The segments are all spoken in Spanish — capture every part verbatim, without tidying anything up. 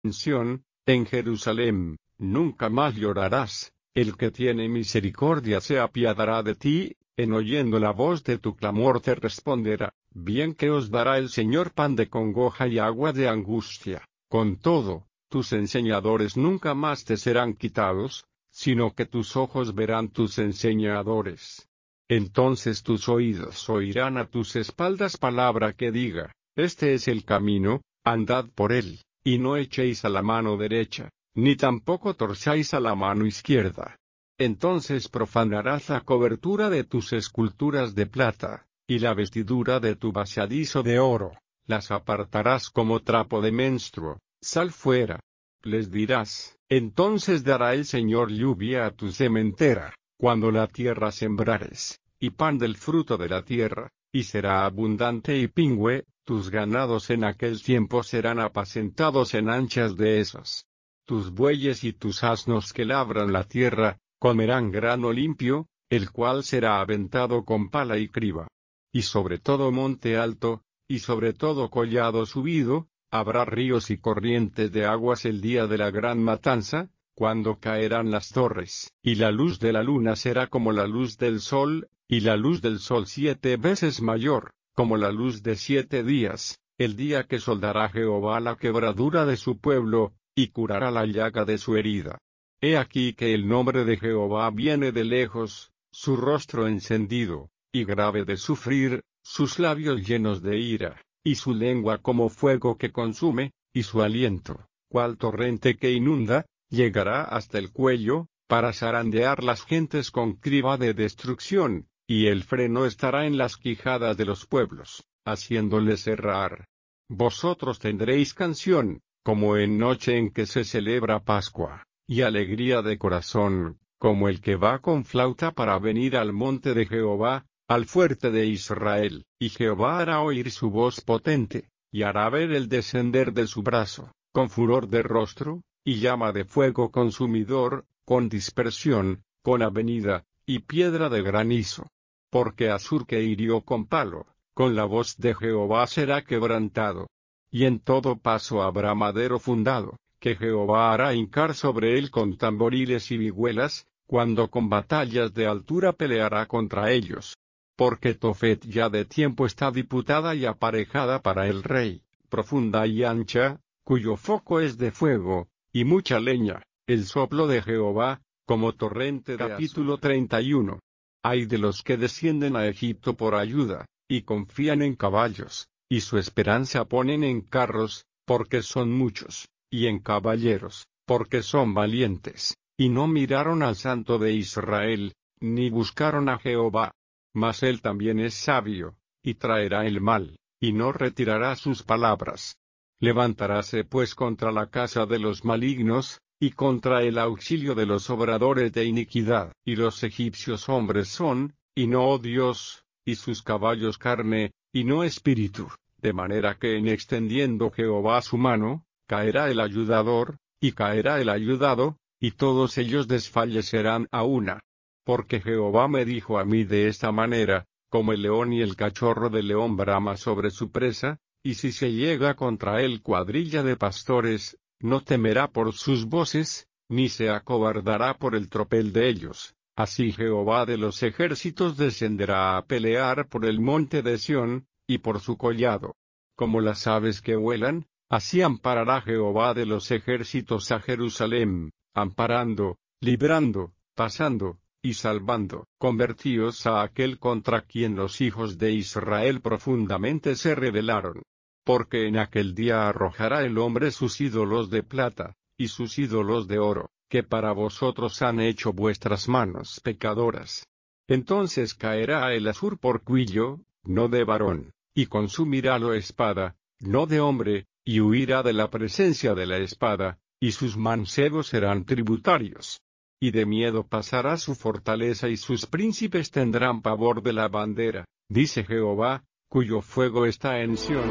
Sión, en Jerusalén, nunca más llorarás, el que tiene misericordia se apiadará de ti, en oyendo la voz de tu clamor te responderá, bien que os dará el Señor pan de congoja y agua de angustia, con todo, tus enseñadores nunca más te serán quitados, sino que tus ojos verán tus enseñadores. Entonces tus oídos oirán a tus espaldas palabra que diga, este es el camino, andad por él, y no echéis a la mano derecha, ni tampoco torzáis a la mano izquierda. Entonces profanarás la cobertura de tus esculturas de plata, y la vestidura de tu vaciadizo de oro, las apartarás como trapo de menstruo, sal fuera. Les dirás, entonces dará el Señor lluvia a tu sementera, cuando la tierra sembrares, y pan del fruto de la tierra, y será abundante y pingüe, tus ganados en aquel tiempo serán apacentados en anchas dehesas. Tus bueyes y tus asnos que labran la tierra, comerán grano limpio, el cual será aventado con pala y criba. Y sobre todo monte alto, y sobre todo collado subido, habrá ríos y corrientes de aguas el día de la gran matanza, cuando caerán las torres, y la luz de la luna será como la luz del sol, y la luz del sol siete veces mayor, como la luz de siete días, el día que soldará Jehová la quebradura de su pueblo, y curará la llaga de su herida. He aquí que el nombre de Jehová viene de lejos, su rostro encendido, y grave de sufrir, sus labios llenos de ira, y su lengua como fuego que consume, y su aliento, cual torrente que inunda, llegará hasta el cuello, para zarandear las gentes con criba de destrucción, y el freno estará en las quijadas de los pueblos, haciéndoles errar. Vosotros tendréis canción, como en noche en que se celebra Pascua, y alegría de corazón, como el que va con flauta para venir al monte de Jehová, al fuerte de Israel, y Jehová hará oír su voz potente, y hará ver el descender de su brazo, con furor de rostro, y llama de fuego consumidor, con dispersión, con avenida, y piedra de granizo. Porque Asur que hirió con palo, con la voz de Jehová será quebrantado. Y en todo paso habrá madero fundado, que Jehová hará hincar sobre él con tamboriles y vihuelas, cuando con batallas de altura peleará contra ellos. Porque Tofet ya de tiempo está diputada y aparejada para el rey, profunda y ancha, cuyo foco es de fuego, y mucha leña, el soplo de Jehová, como torrente de Asur. Capítulo treinta y uno. Ay de los que descienden a Egipto por ayuda, y confían en caballos, y su esperanza ponen en carros, porque son muchos, y en caballeros, porque son valientes, y no miraron al Santo de Israel, ni buscaron a Jehová. Mas él también es sabio, y traerá el mal, y no retirará sus palabras. Levantaráse pues contra la casa de los malignos, y contra el auxilio de los obradores de iniquidad. Y los egipcios hombres son, y no Dios, y sus caballos carne, y no espíritu, de manera que en extendiendo Jehová su mano, caerá el ayudador, y caerá el ayudado, y todos ellos desfallecerán a una. Porque Jehová me dijo a mí de esta manera, como el león y el cachorro de león brama sobre su presa, y si se llega contra él cuadrilla de pastores, no temerá por sus voces, ni se acobardará por el tropel de ellos. Así Jehová de los ejércitos descenderá a pelear por el monte de Sión, y por su collado. Como las aves que vuelan, así amparará Jehová de los ejércitos a Jerusalén, amparando, librando, pasando, y salvando. Convertíos a aquel contra quien los hijos de Israel profundamente se rebelaron. Porque en aquel día arrojará el hombre sus ídolos de plata, y sus ídolos de oro, que para vosotros han hecho vuestras manos pecadoras. Entonces caerá el Asur por cuillo, no de varón, y consumirálo espada, no de hombre, y huirá de la presencia de la espada, y sus mancebos serán tributarios. Y de miedo pasará su fortaleza y sus príncipes tendrán pavor de la bandera, dice Jehová, cuyo fuego está en Sión.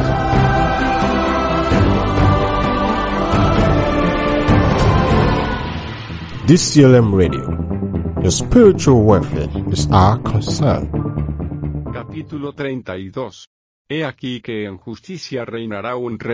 D C L M Radio. The spiritual welfare is our concern. Capítulo treinta y dos. He aquí que en justicia reinará un rey,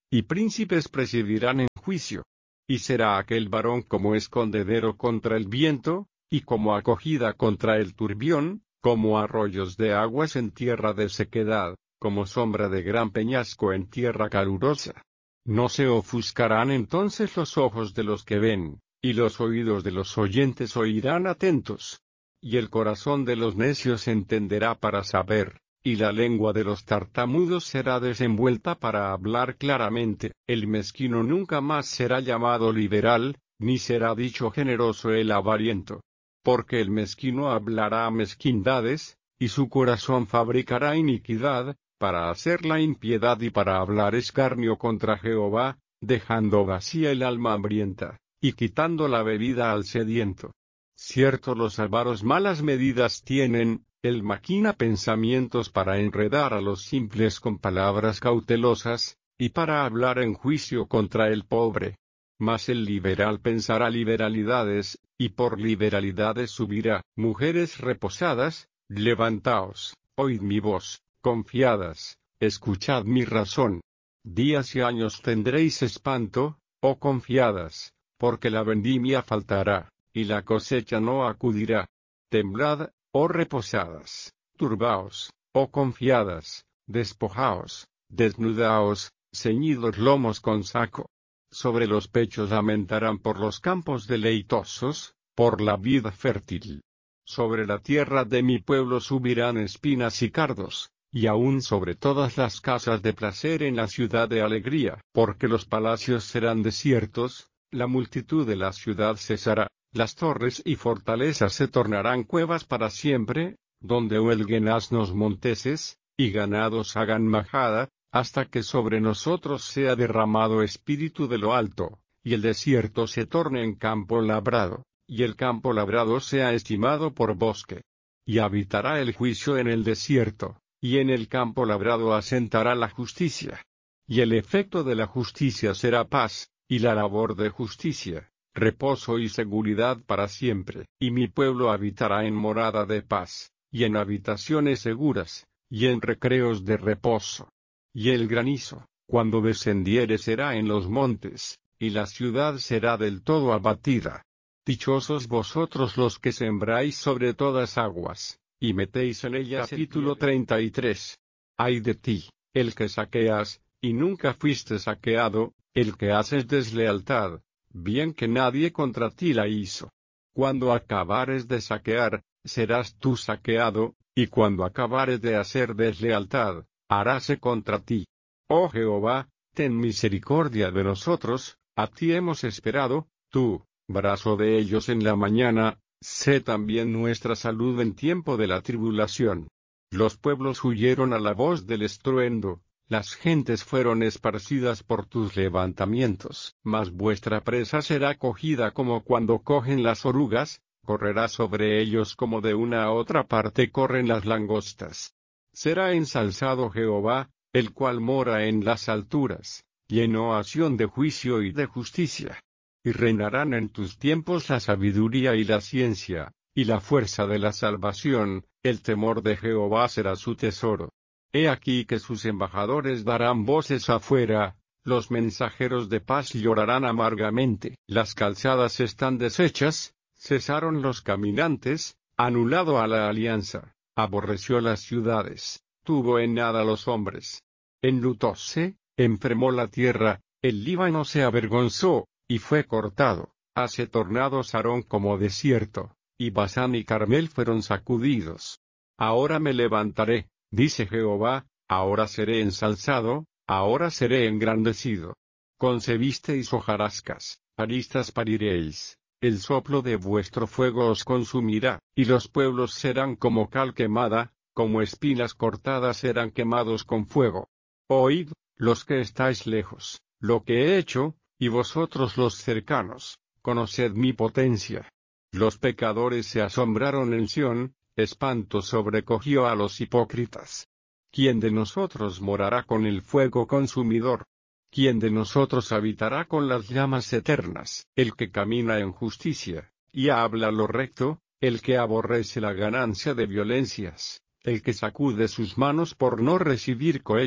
y príncipes presidirán en juicio. Y será aquel varón como escondedero contra el viento, y como acogida contra el turbión, como arroyos de aguas en tierra de sequedad, como sombra de gran peñasco en tierra calurosa. No se ofuscarán entonces los ojos de los que ven, y los oídos de los oyentes oirán atentos. Y el corazón de los necios entenderá para saber, y la lengua de los tartamudos será desenvuelta para hablar claramente. El mezquino nunca más será llamado liberal, ni será dicho generoso el avariento. Porque el mezquino hablará mezquindades, y su corazón fabricará iniquidad, para hacer la impiedad y para hablar escarnio contra Jehová, dejando vacía el alma hambrienta, y quitando la bebida al sediento. Cierto, los avaros malas medidas tienen, él maquina pensamientos para enredar a los simples con palabras cautelosas, y para hablar en juicio contra el pobre. Mas el liberal pensará liberalidades, y por liberalidades subirá. Mujeres reposadas, levantaos, oíd mi voz, confiadas, escuchad mi razón. Días y años tendréis espanto, oh confiadas, porque la vendimia faltará, y la cosecha no acudirá. Temblad, oh reposadas, turbaos, oh confiadas, despojaos, desnudaos, ceñid los lomos con saco. Sobre los pechos lamentarán por los campos deleitosos, por la vid fértil. Sobre la tierra de mi pueblo subirán espinas y cardos, y aún sobre todas las casas de placer en la ciudad de alegría. Porque los palacios serán desiertos, la multitud de la ciudad cesará, las torres y fortalezas se tornarán cuevas para siempre, donde huelguen asnos monteses, y ganados hagan majada, hasta que sobre nosotros sea derramado espíritu de lo alto, y el desierto se torne en campo labrado, y el campo labrado sea estimado por bosque. Y habitará el juicio en el desierto, y en el campo labrado asentará la justicia. Y el efecto de la justicia será paz, y la labor de justicia, reposo y seguridad para siempre. Y mi pueblo habitará en morada de paz, y en habitaciones seguras, y en recreos de reposo. Y el granizo, cuando descendiere, será en los montes, y la ciudad será del todo abatida. Dichosos vosotros los que sembráis sobre todas aguas, y metéis en ellas. Capítulo treinta y tres. Ay de ti, el que saqueas, y nunca fuiste saqueado, el que haces deslealtad, bien que nadie contra ti la hizo. Cuando acabares de saquear, serás tú saqueado, y cuando acabares de hacer deslealtad, haráse contra ti. Oh Jehová, ten misericordia de nosotros, a ti hemos esperado, tú, brazo de ellos en la mañana, sé también nuestra salud en tiempo de la tribulación. Los pueblos huyeron a la voz del estruendo, las gentes fueron esparcidas por tus levantamientos. Mas vuestra presa será cogida como cuando cogen las orugas, correrá sobre ellos como de una a otra parte corren las langostas. Será ensalzado Jehová, el cual mora en las alturas, lleno a Sión de juicio y de justicia. Y reinarán en tus tiempos la sabiduría y la ciencia, y la fuerza de la salvación, el temor de Jehová será su tesoro. He aquí que sus embajadores darán voces afuera, los mensajeros de paz llorarán amargamente. Las calzadas están deshechas, cesaron los caminantes, anulado a la alianza. Aborreció las ciudades, tuvo en nada los hombres. Enlutóse, enfermó la tierra, el Líbano se avergonzó, y fue cortado, hase tornado Sarón como desierto, y Basán y Carmel fueron sacudidos. Ahora me levantaré, dice Jehová, ahora seré ensalzado, ahora seré engrandecido. Concebisteis hojarascas, aristas pariréis. El soplo de vuestro fuego os consumirá, y los pueblos serán como cal quemada, como espinas cortadas serán quemados con fuego. Oíd, los que estáis lejos, lo que he hecho, y vosotros los cercanos, conoced mi potencia. Los pecadores se asombraron en Sión, espanto sobrecogió a los hipócritas. ¿Quién de nosotros morará con el fuego consumidor? ¿Quién de nosotros habitará con las llamas eternas? El que camina en justicia, y habla lo recto, el que aborrece la ganancia de violencias, el que sacude sus manos por no recibir cohecho,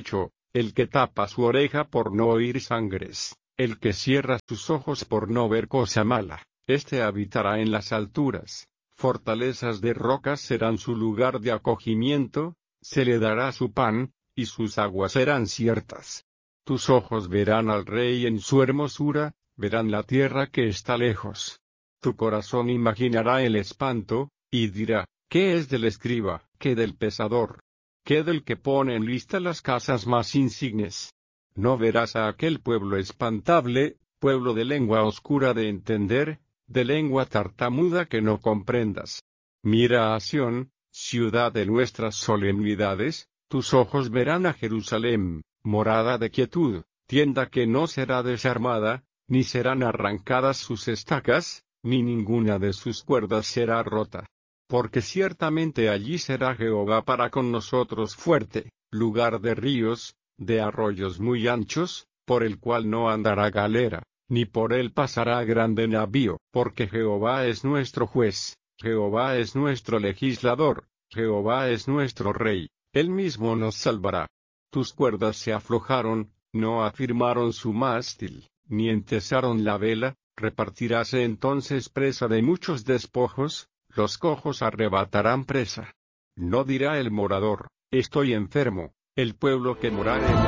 el que tapa su oreja por no oír sangres, el que cierra sus ojos por no ver cosa mala, este habitará en las alturas, fortalezas de rocas serán su lugar de acogimiento, se le dará su pan, y sus aguas serán ciertas. Tus ojos verán al rey en su hermosura, verán la tierra que está lejos. Tu corazón imaginará el espanto, y dirá, ¿qué es del escriba, qué del pesador? ¿Qué del que pone en lista las casas más insignes? No verás a aquel pueblo espantable, pueblo de lengua oscura de entender, de lengua tartamuda que no comprendas. Mira a Sión, ciudad de nuestras solemnidades, tus ojos verán a Jerusalén, morada de quietud, tienda que no será desarmada, ni serán arrancadas sus estacas, ni ninguna de sus cuerdas será rota. Porque ciertamente allí será Jehová para con nosotros fuerte, lugar de ríos, de arroyos muy anchos, por el cual no andará galera, ni por él pasará grande navío, porque Jehová es nuestro juez, Jehová es nuestro legislador, Jehová es nuestro rey, él mismo nos salvará. Tus cuerdas se aflojaron, no afirmaron su mástil, ni entesaron la vela, repartiráse entonces presa de muchos despojos, los cojos arrebatarán presa. No dirá el morador, estoy enfermo, el pueblo que morare en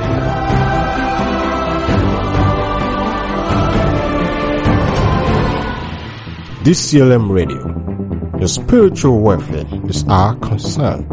D C L M Radio. Your spiritual welfare is our concern.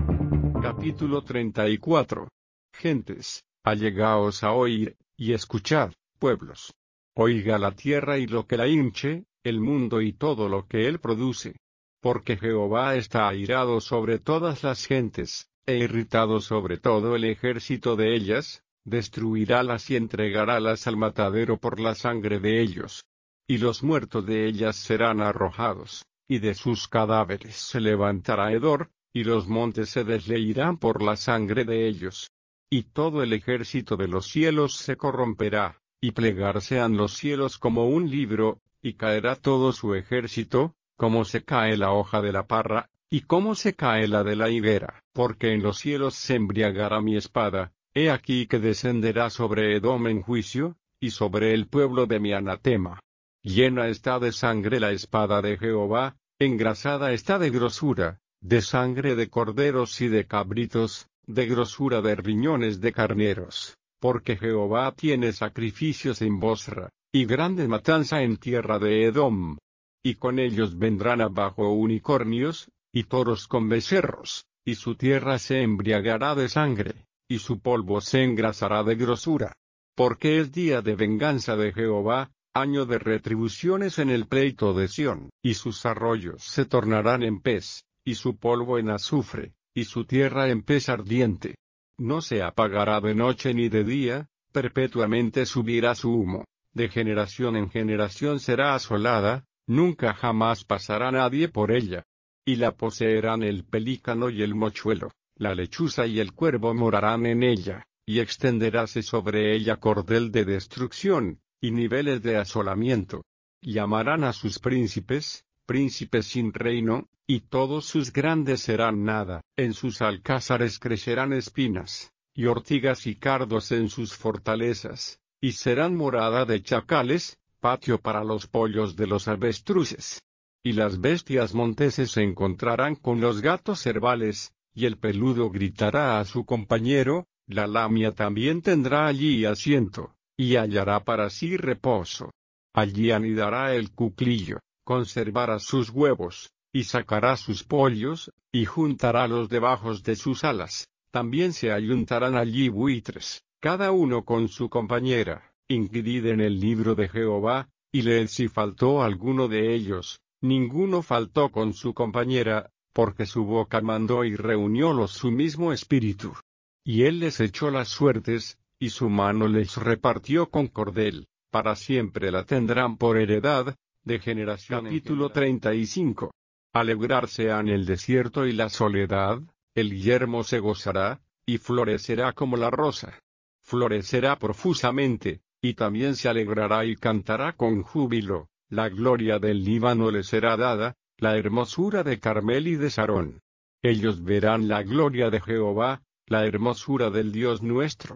Capítulo treinta y cuatro. Gentes, allegaos a oír, y escuchad, pueblos. Oiga la tierra y lo que la hinche, el mundo y todo lo que él produce. Porque Jehová está airado sobre todas las gentes, e irritado sobre todo el ejército de ellas, destruirálas y entregarálas al matadero por la sangre de ellos. Y los muertos de ellas serán arrojados, y de sus cadáveres se levantará hedor, y los montes se desleirán por la sangre de ellos. Y todo el ejército de los cielos se corromperá, y plegarse han los cielos como un libro, y caerá todo su ejército, como se cae la hoja de la parra, y como se cae la de la higuera, porque en los cielos se embriagará mi espada, he aquí que descenderá sobre Edom en juicio, y sobre el pueblo de mi anatema. Llena está de sangre la espada de Jehová, engrasada está de grosura, de sangre de corderos y de cabritos, de grosura de riñones de carneros, porque Jehová tiene sacrificios en Bosra, y grande matanza en tierra de Edom. Y con ellos vendrán abajo unicornios, y toros con becerros, y su tierra se embriagará de sangre, y su polvo se engrasará de grosura. Porque es día de venganza de Jehová, año de retribuciones en el pleito de Sión, y sus arroyos se tornarán en pez, y su polvo en azufre, y su tierra en pez ardiente. No se apagará de noche ni de día, perpetuamente subirá su humo, de generación en generación será asolada, nunca jamás pasará nadie por ella. Y la poseerán el pelícano y el mochuelo, la lechuza y el cuervo morarán en ella, y extenderáse sobre ella cordel de destrucción, y niveles de asolamiento. Llamarán a sus príncipes, príncipes sin reino, y todos sus grandes serán nada, en sus alcázares crecerán espinas, y ortigas y cardos en sus fortalezas, y serán morada de chacales, patio para los pollos de los avestruces. Y las bestias monteses se encontrarán con los gatos cervales, y el peludo gritará a su compañero, la lamia también tendrá allí asiento, y hallará para sí reposo. Allí anidará el cuclillo, conservará sus huevos, y sacará sus pollos, y juntarálos debajo de sus alas. También se ayuntarán allí buitres, cada uno con su compañera. Inquirid en el libro de Jehová, y leed si faltó alguno de ellos. Ninguno faltó con su compañera, porque su boca mandó y reuniólos su mismo espíritu. Y él les echó las suertes, y su mano les repartió con cordel, para siempre la tendrán por heredad, de generación. Capítulo treinta y cinco. Alegrarse en el desierto y la soledad, el yermo se gozará, y florecerá como la rosa. Florecerá profusamente, y también se alegrará y cantará con júbilo. La gloria del Líbano le será dada, la hermosura de Carmel y de Sarón. Ellos verán la gloria de Jehová, la hermosura del Dios nuestro.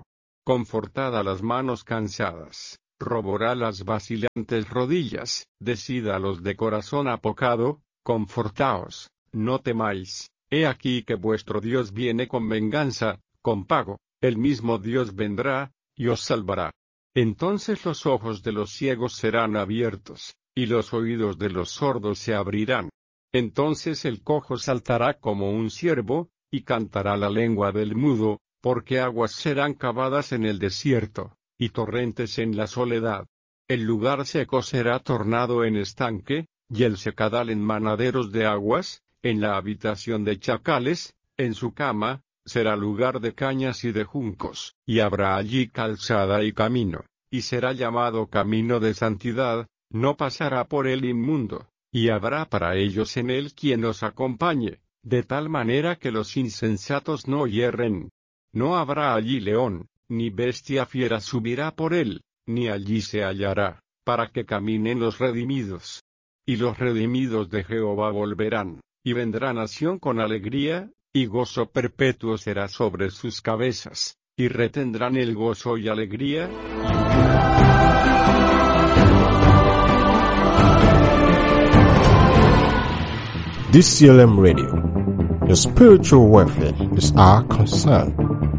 confortad a las manos cansadas, roborá las vacilantes rodillas, decid a los de corazón apocado, confortaos, no temáis, he aquí que vuestro Dios viene con venganza, con pago, el mismo Dios vendrá, y os salvará. Entonces los ojos de los ciegos serán abiertos, y los oídos de los sordos se abrirán. Entonces el cojo saltará como un ciervo, y cantará la lengua del mudo, porque aguas serán cavadas en el desierto, y torrentes en la soledad. El lugar seco será tornado en estanque, y el secadal en manaderos de aguas, en la habitación de chacales, en su cama, será lugar de cañas y de juncos, y habrá allí calzada y camino, y será llamado camino de santidad, no pasará por él inmundo, y habrá para ellos en él quien os acompañe, de tal manera que los insensatos no yerren. No habrá allí león, ni bestia fiera subirá por él, ni allí se hallará, para que caminen los redimidos. Y los redimidos de Jehová volverán, y vendrá nación con alegría, y gozo perpetuo será sobre sus cabezas, y retendrán el gozo y alegría. D C L M Radio. Your spiritual welfare is our concern.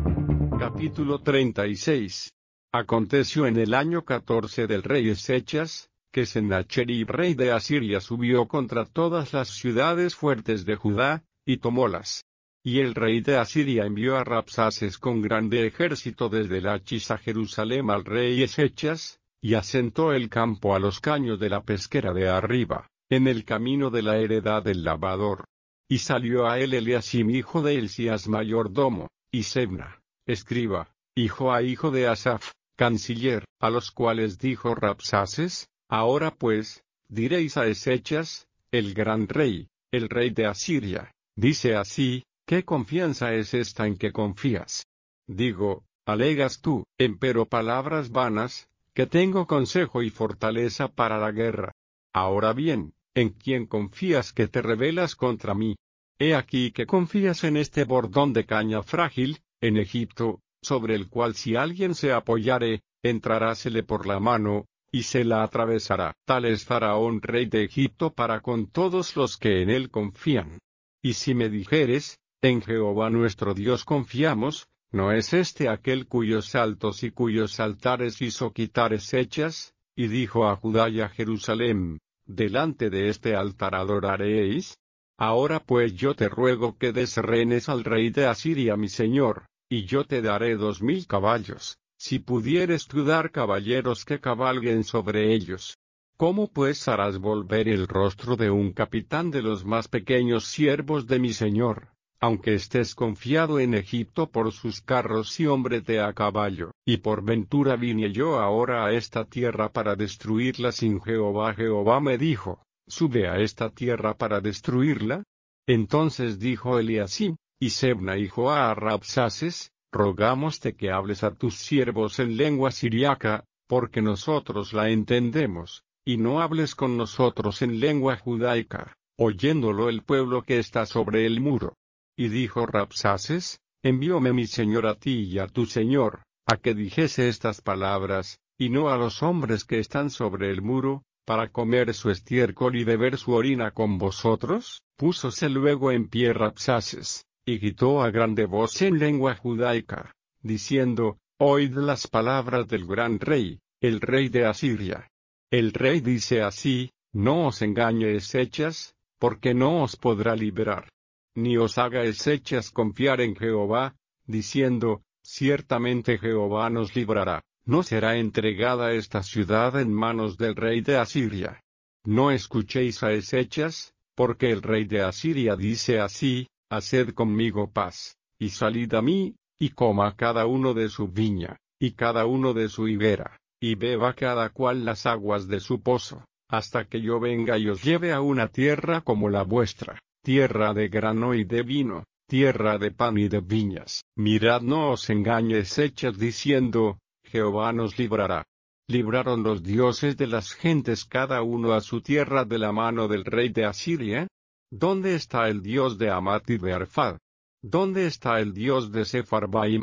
Capítulo treinta y seis. Aconteció en el año catorce del rey Ezechas, que Sennacherib rey de Asiria subió contra todas las ciudades fuertes de Judá, y tomólas. Y el rey de Asiria envió a Rabsaces con grande ejército desde Lachis a Jerusalén al rey Ezechas, y asentó el campo a los caños de la pesquera de arriba, en el camino de la heredad del lavador. Y salió a él Eliasim hijo de Hilcías mayordomo, y Sebna, escriba, hijo a hijo de Asaf, canciller, a los cuales dijo Rabsaces: ahora pues, diréis a Ezechas, el gran rey, el rey de Asiria, dice así: ¿qué confianza es esta en que confías? Digo, alegas tú, empero palabras vanas, que tengo consejo y fortaleza para la guerra. Ahora bien, ¿en quién confías que te rebelas contra mí? He aquí que confías en este bordón de caña frágil, en Egipto, sobre el cual si alguien se apoyare, entrarásele por la mano, y se la atravesará. Tal es Faraón rey de Egipto para con todos los que en él confían. Y si me dijeres, en Jehová nuestro Dios confiamos, ¿no es este aquel cuyos altos y cuyos altares hizo quitar Ezechas? Y dijo a Judá y a Jerusalén: delante de este altar adoraréis. Ahora pues yo te ruego que des rehenes al rey de Asiria mi señor, y yo te daré dos mil caballos, si pudieres tú dar caballeros que cabalguen sobre ellos. ¿Cómo pues harás volver el rostro de un capitán de los más pequeños siervos de mi señor, aunque estés confiado en Egipto por sus carros y hombres de a caballo? Y por ventura vine yo ahora a esta tierra para destruirla sin Jehová. Jehová me dijo: sube a esta tierra para destruirla. Entonces dijo Eliasim, y Sebna hijo a Rabsaces: rogámoste que hables a tus siervos en lengua siriaca, porque nosotros la entendemos, y no hables con nosotros en lengua judaica, oyéndolo el pueblo que está sobre el muro. Y dijo Rabsaces: envióme mi señor a ti y a tu señor, a que dijese estas palabras, y no a los hombres que están sobre el muro, para comer su estiércol y beber su orina con vosotros. Púsose luego en pie Rabsaces, y gritó a grande voz en lengua judaica, diciendo: oíd las palabras del gran rey, el rey de Asiria. El rey dice así: no os engañe Ezechas, porque no os podrá liberar. Ni os haga Ezechas confiar en Jehová, diciendo: ciertamente Jehová nos librará. No será entregada esta ciudad en manos del rey de Asiria. No escuchéis a Ezechas, porque el rey de Asiria dice así: haced conmigo paz, y salid a mí, y coma cada uno de su viña, y cada uno de su higuera, y beba cada cual las aguas de su pozo, hasta que yo venga y os lleve a una tierra como la vuestra, tierra de grano y de vino, tierra de pan y de viñas. Mirad, no os engañe Ezechas diciendo: Jehová nos librará. ¿Libraron los dioses de las gentes cada uno a su tierra de la mano del rey de Asiria? ¿Dónde está el Dios de Amat y de Arfad? ¿Dónde está el Dios de Sepharvaim?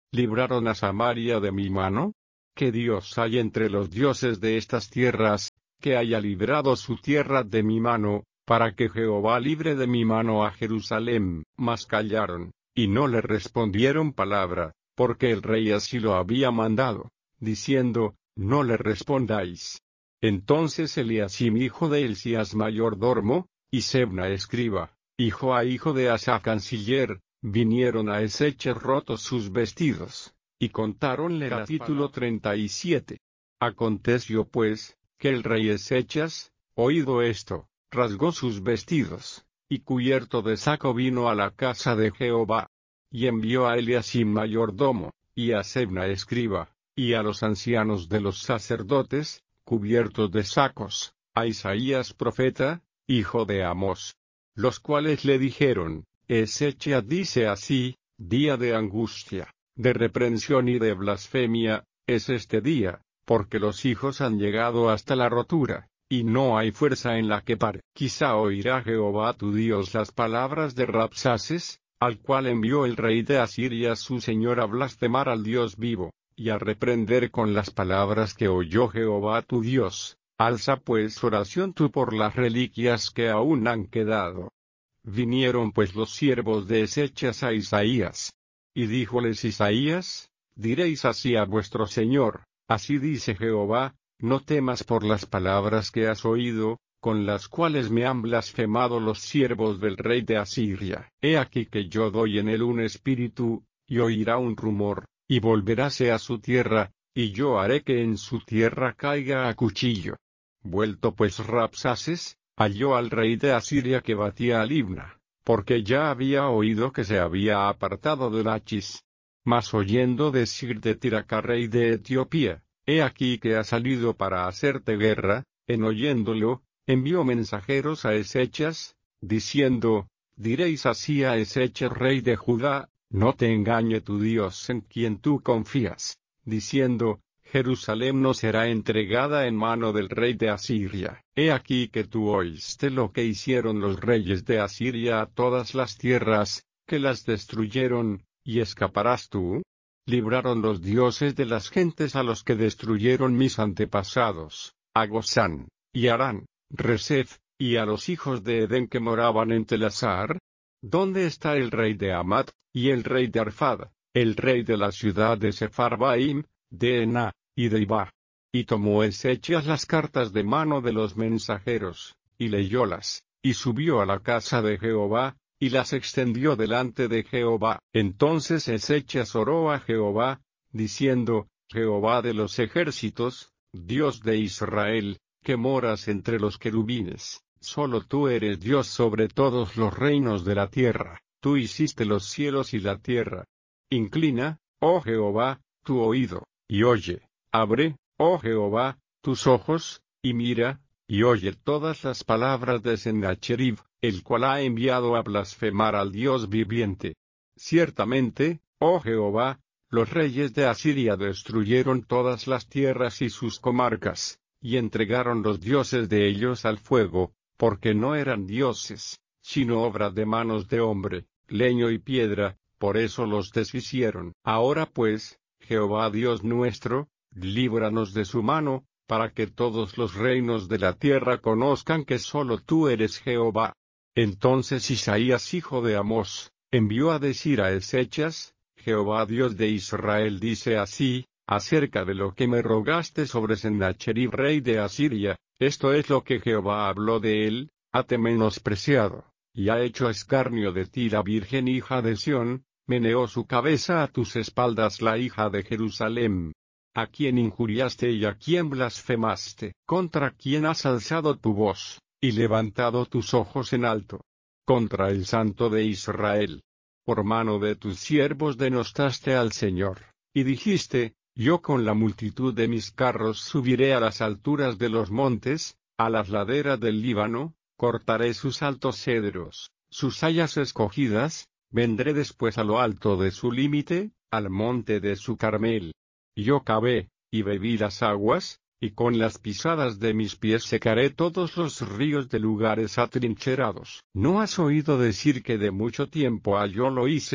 ¿Libraron a Samaria de mi mano? ¿Qué Dios hay entre los dioses de estas tierras, que haya librado su tierra de mi mano, para que Jehová libre de mi mano a Jerusalén? Mas callaron, y no le respondieron palabra, porque el rey así lo había mandado, diciendo, no le respondáis. Entonces Eliasim hijo de Hilcías mayordomo, y Sebna escriba, hijo a hijo de Asa canciller, vinieron a Ezequiel rotos sus vestidos, y contáronle. Capítulo treinta y siete. Aconteció pues, que el rey Ezequias, oído esto, rasgó sus vestidos, y cubierto de saco vino a la casa de Jehová, y envió a Eliasim mayordomo, y a Sebna escriba, y a los ancianos de los sacerdotes, cubiertos de sacos, a Isaías profeta, hijo de Amós, los cuales le dijeron, Ezequias dice así, día de angustia, de reprensión y de blasfemia, es este día, porque los hijos han llegado hasta la rotura, y no hay fuerza en la que pare. Quizá oirá Jehová tu Dios las palabras de Rabsaces, al cual envió el rey de Asiria su señor a blasfemar al Dios vivo, y a reprender con las palabras que oyó Jehová tu Dios. Alza pues oración tú por las reliquias que aún han quedado. Vinieron pues los siervos de Ezequias a Isaías. Y díjoles Isaías, diréis así a vuestro señor, así dice Jehová, no temas por las palabras que has oído, con las cuales me han blasfemado los siervos del rey de Asiria. He aquí que yo doy en él un espíritu, y oirá un rumor, y volveráse a su tierra, y yo haré que en su tierra caiga a cuchillo. Vuelto pues Rabsaces, halló al rey de Asiria que batía a Libna, porque ya había oído que se había apartado de Lachis. Mas oyendo decir de Tiraca rey de Etiopía, he aquí que ha salido para hacerte guerra, en oyéndolo, envió mensajeros a Ezequias, diciendo, diréis así a Ezequias rey de Judá, no te engañe tu Dios en quien tú confías, diciendo, Jerusalén no será entregada en mano del rey de Asiria. He aquí que tú oíste lo que hicieron los reyes de Asiria a todas las tierras, que las destruyeron, y escaparás tú. Libraron los dioses de las gentes a los que destruyeron mis antepasados, a Gozán, y Harán, Resef, y a los hijos de Edén que moraban en Telasar. ¿Dónde está el rey de Amat, y el rey de Arfad, el rey de la ciudad de Sepharvaim, de Ená, y de Iba? Y tomó Ezequias las cartas de mano de los mensajeros, y leyólas, y subió a la casa de Jehová, y las extendió delante de Jehová. Entonces Ezequias oró a Jehová, diciendo, Jehová de los ejércitos, Dios de Israel, que moras entre los querubines, solo tú eres Dios sobre todos los reinos de la tierra, tú hiciste los cielos y la tierra. Inclina, oh Jehová, tu oído, y oye, abre, oh Jehová, tus ojos, y mira, y oye todas las palabras de Sennacherib, el cual ha enviado a blasfemar al Dios viviente. Ciertamente, oh Jehová, los reyes de Asiria destruyeron todas las tierras y sus comarcas, y entregaron los dioses de ellos al fuego, porque no eran dioses, sino obra de manos de hombre, leño y piedra, por eso los deshicieron. Ahora pues, Jehová Dios nuestro, líbranos de su mano, para que todos los reinos de la tierra conozcan que solo tú eres Jehová. Entonces Isaías hijo de Amós, envió a decir a Ezequias, Jehová Dios de Israel dice así, acerca de lo que me rogaste sobre Sennacherib rey de Asiria, esto es lo que Jehová habló de él, hate menospreciado, y ha hecho escarnio de ti la virgen hija de Sión, meneó su cabeza a tus espaldas la hija de Jerusalén. ¿A quién injuriaste y a quién blasfemaste? ¿Contra quién has alzado tu voz, y levantado tus ojos en alto? Contra el Santo de Israel. Por mano de tus siervos denostaste al Señor, y dijiste, yo con la multitud de mis carros subiré a las alturas de los montes, a las laderas del Líbano, cortaré sus altos cedros, sus hayas escogidas, vendré después a lo alto de su límite, al monte de su Carmel. Yo cavé, y bebí las aguas, y con las pisadas de mis pies secaré todos los ríos de lugares atrincherados. ¿No has oído decir que de mucho tiempo ha yo lo hice,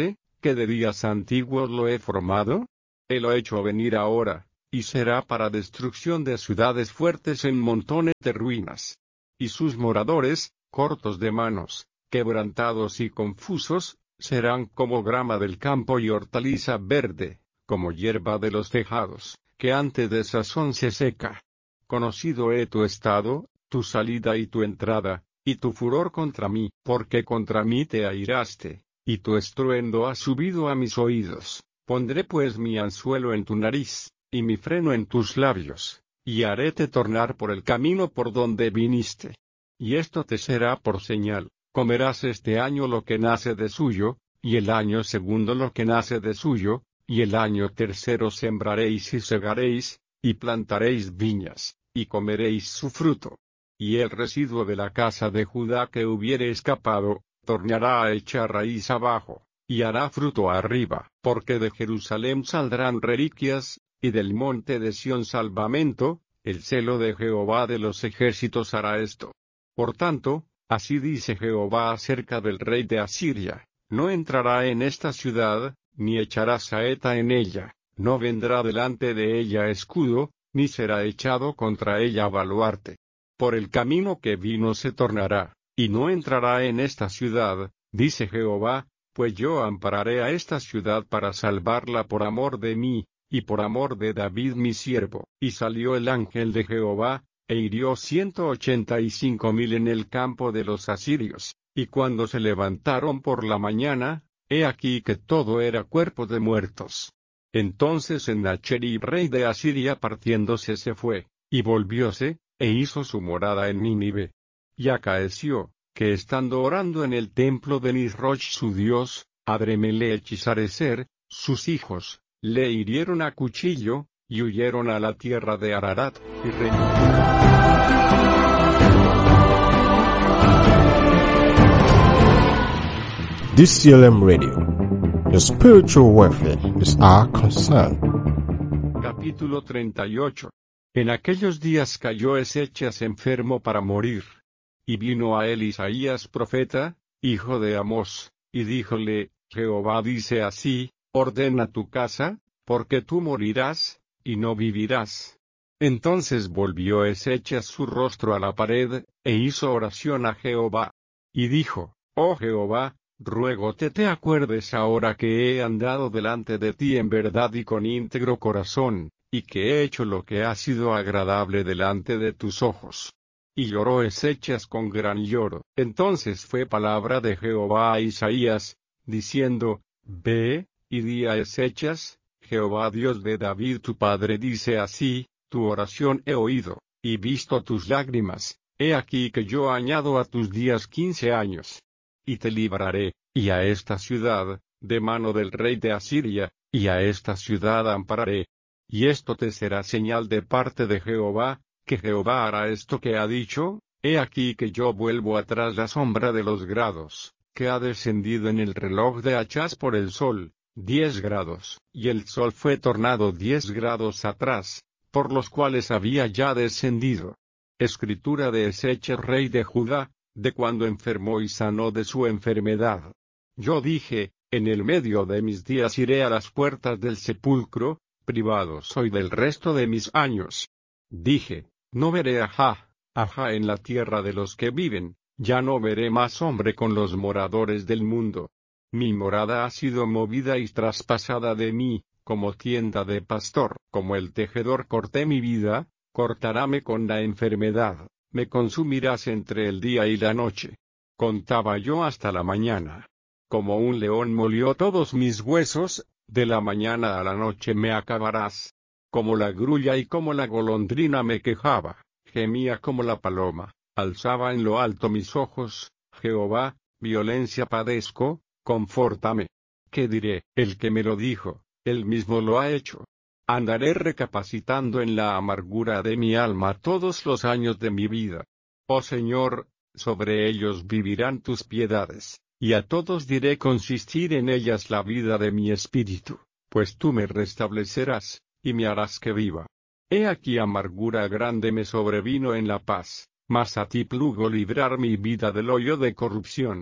que de días antiguos lo he formado? Él lo ha hecho venir ahora, y será para destrucción de ciudades fuertes en montones de ruinas. Y sus moradores, cortos de manos, quebrantados y confusos, serán como grama del campo y hortaliza verde, como hierba de los tejados, que antes de sazón se seca. Conocido he tu estado, tu salida y tu entrada, y tu furor contra mí, porque contra mí te airaste, y tu estruendo ha subido a mis oídos. Pondré pues mi anzuelo en tu nariz, y mi freno en tus labios, y haréte tornar por el camino por donde viniste. Y esto te será por señal: comerás este año lo que nace de suyo, y el año segundo lo que nace de suyo, y el año tercero sembraréis y segaréis, y plantaréis viñas, y comeréis su fruto. Y el residuo de la casa de Judá que hubiere escapado, tornará a echar raíz abajo, y hará fruto arriba, porque de Jerusalén saldrán reliquias, y del monte de Sión salvamento. El celo de Jehová de los ejércitos hará esto. Por tanto, así dice Jehová acerca del rey de Asiria: no entrará en esta ciudad, ni echará saeta en ella, no vendrá delante de ella escudo, ni será echado contra ella baluarte. Por el camino que vino se tornará, y no entrará en esta ciudad, dice Jehová, pues yo ampararé a esta ciudad para salvarla por amor de mí, y por amor de David mi siervo. Y salió el ángel de Jehová, e hirió ciento ochenta y cinco mil en el campo de los asirios, y cuando se levantaron por la mañana, he aquí que todo era cuerpo de muertos. Entonces Sennacherib rey de Asiria partiéndose se fue, y volvióse, e hizo su morada en Nínive. Y acaeció, que estando orando en el templo de Nisroch su dios, Adremelech y Sarecer, sus hijos, le hirieron a cuchillo, y huyeron a la tierra de Ararat, y reinó. D C L M Radio. Your spiritual welfare is our concern. Capítulo treinta y ocho. En aquellos días cayó Ezechas enfermo para morir. Y vino a él Isaías profeta, hijo de Amós, y díjole: Jehová dice así: ordena tu casa, porque tú morirás, y no vivirás. Entonces volvió Ezechas su rostro a la pared, e hizo oración a Jehová. Y dijo: Oh Jehová, ruégote te acuerdes ahora que he andado delante de ti en verdad y con íntegro corazón, y que he hecho lo que ha sido agradable delante de tus ojos. Y lloró Ezechas con gran lloro. Entonces fue palabra de Jehová a Isaías, diciendo: Ve, y di a Ezechas: Jehová Dios de David tu padre dice así: tu oración he oído, y visto tus lágrimas, he aquí que yo añado a tus días quince años. Y te libraré, y a esta ciudad, de mano del rey de Asiria, y a esta ciudad ampararé. Y esto te será señal de parte de Jehová, que Jehová hará esto que ha dicho: he aquí que yo vuelvo atrás la sombra de los grados, que ha descendido en el reloj de Achaz por el sol, diez grados, y el sol fue tornado diez grados atrás, por los cuales había ya descendido. Escritura de Ezechas rey de Judá, de cuando enfermó y sanó de su enfermedad. Yo dije: en el medio de mis días iré a las puertas del sepulcro, privado soy del resto de mis años. Dije: no veré ajá, ajá en la tierra de los que viven, ya no veré más hombre con los moradores del mundo. Mi morada ha sido movida y traspasada de mí, como tienda de pastor. Como el tejedor corté mi vida, cortaráme con la enfermedad, me consumirás entre el día y la noche. Contaba yo hasta la mañana. Como un león molió todos mis huesos, de la mañana a la noche me acabarás. Como la grulla y como la golondrina me quejaba, gemía como la paloma, alzaba en lo alto mis ojos: Jehová, violencia padezco, confórtame. ¿Qué diré? El que me lo dijo, él mismo lo ha hecho. Andaré recapacitando en la amargura de mi alma todos los años de mi vida. Oh Señor, sobre ellos vivirán tus piedades, y a todos diré consistir en ellas la vida de mi espíritu, pues tú me restablecerás, y me harás que viva. He aquí amargura grande me sobrevino en la paz, mas a ti plugo librar mi vida del hoyo de corrupción.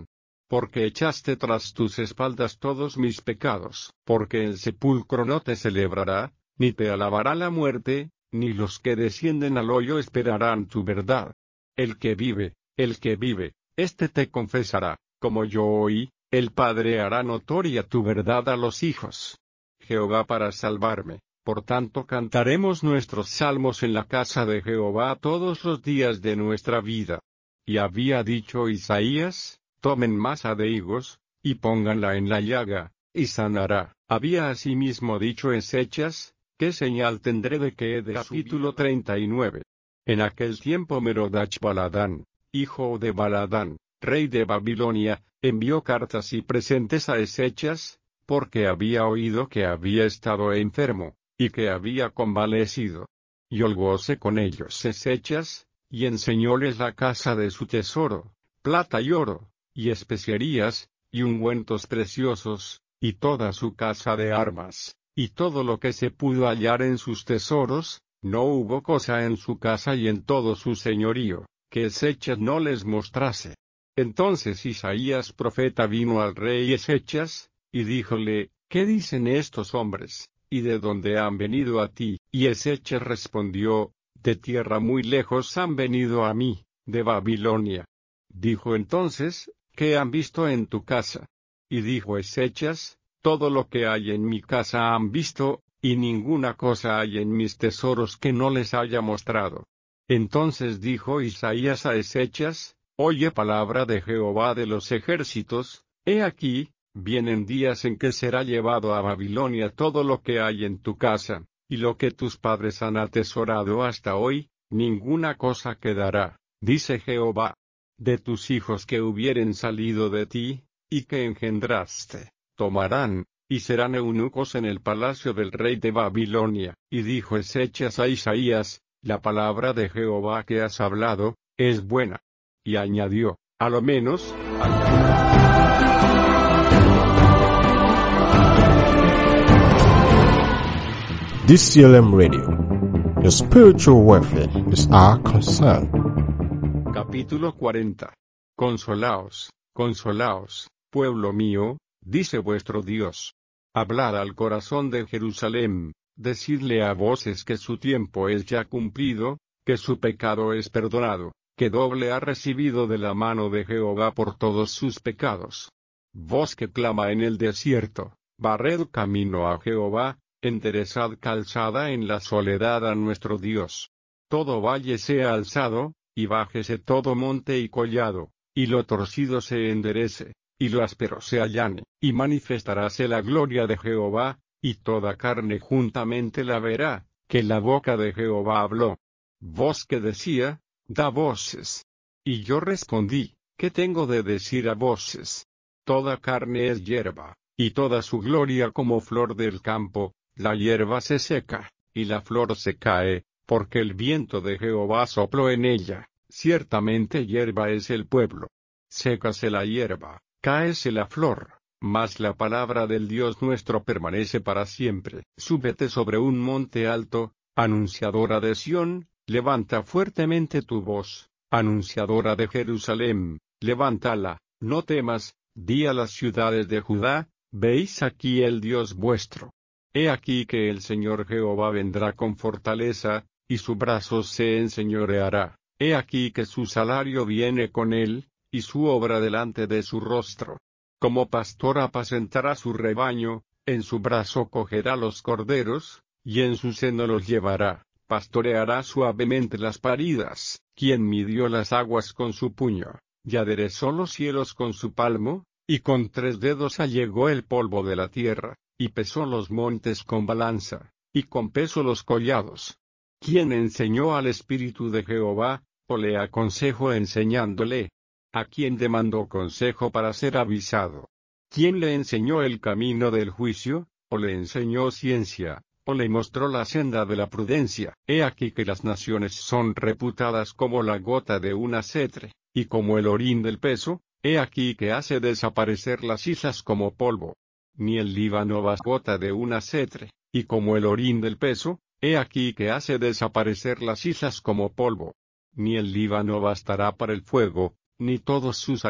porque echaste tras tus espaldas todos mis pecados, porque el sepulcro no te celebrará, ni te alabará la muerte, ni los que descienden al hoyo esperarán tu verdad. El que vive, el que vive, éste te confesará, como yo oí, el Padre hará notoria tu verdad a los hijos. Jehová para salvarme, por tanto cantaremos nuestros salmos en la casa de Jehová todos los días de nuestra vida. Y había dicho Isaías, tomen masa de higos, y pónganla en la llaga, y sanará. Había asimismo dicho Ezechas, ¿qué señal tendré de que he de Capítulo treinta y nueve. En aquel tiempo Merodach Baladán, hijo de Baladán, rey de Babilonia, envió cartas y presentes a Ezechas, porque había oído que había estado enfermo, y que había convalecido. Y holgóse con ellos Ezechas, y enseñóles la casa de su tesoro, plata y oro, y especierías, y ungüentos preciosos, y toda su casa de armas, y todo lo que se pudo hallar en sus tesoros. No hubo cosa en su casa y en todo su señorío, que Ezechas no les mostrase. Entonces Isaías profeta vino al rey Ezechas, y díjole, ¿qué dicen estos hombres, y de dónde han venido a ti? Y Ezechas respondió, de tierra muy lejos han venido a mí, de Babilonia. Dijo entonces, ¿qué han visto en tu casa? Y dijo Ezechas, todo lo que hay en mi casa han visto, y ninguna cosa hay en mis tesoros que no les haya mostrado. Entonces dijo Isaías a Ezechas, oye palabra de Jehová de los ejércitos, he aquí, vienen días en que será llevado a Babilonia todo lo que hay en tu casa, y lo que tus padres han atesorado hasta hoy, ninguna cosa quedará, dice Jehová. De tus hijos que hubieren salido de ti, y que engendraste, tomarán, y serán eunucos en el palacio del rey de Babilonia. Y dijo Ezechas a Isaías, la palabra de Jehová que has hablado, es buena. Y añadió, a lo menos, D C L M Radio. Your spiritual welfare is our concern. Capítulo cuarenta. Consolaos, consolaos, pueblo mío, dice vuestro Dios. Hablad al corazón de Jerusalén, decidle a voces que su tiempo es ya cumplido, que su pecado es perdonado, que doble ha recibido de la mano de Jehová por todos sus pecados. Voz que clama en el desierto, barred camino a Jehová, enderezad calzada en la soledad a nuestro Dios. Todo valle sea alzado, y bájese todo monte y collado, y lo torcido se enderece, y lo áspero se allane, y manifestaráse la gloria de Jehová, y toda carne juntamente la verá, que la boca de Jehová habló. Voz que decía, da voces. Y yo respondí, ¿qué tengo de decir a voces? Toda carne es hierba, y toda su gloria como flor del campo, la hierba se seca, y la flor se cae, porque el viento de Jehová sopló en ella. Ciertamente hierba es el pueblo. Sécase la hierba, cáese la flor, mas la palabra del Dios nuestro permanece para siempre. Súbete sobre un monte alto, anunciadora de Sión, levanta fuertemente tu voz, anunciadora de Jerusalén, levántala, no temas, di a las ciudades de Judá, veis aquí el Dios vuestro. He aquí que el Señor Jehová vendrá con fortaleza, y su brazo se enseñoreará. He aquí que su salario viene con él, y su obra delante de su rostro. Como pastor apacentará su rebaño, en su brazo cogerá los corderos, y en su seno los llevará, pastoreará suavemente las paridas, quien midió las aguas con su puño, y aderezó los cielos con su palmo, y con tres dedos allegó el polvo de la tierra, y pesó los montes con balanza, y con peso los collados. ¿Quién enseñó al Espíritu de Jehová, o le aconsejó enseñándole? ¿A quién demandó consejo para ser avisado? ¿Quién le enseñó el camino del juicio, o le enseñó ciencia, o le mostró la senda de la prudencia? He aquí que las naciones son reputadas como la gota de una cetre, y como el orín del peso, he aquí que hace desaparecer las islas como polvo. Ni el Líbano va gota de una cetre, y como el orín del peso, he aquí que hace desaparecer las islas como polvo. Ni el Líbano bastará para el fuego, ni todos sus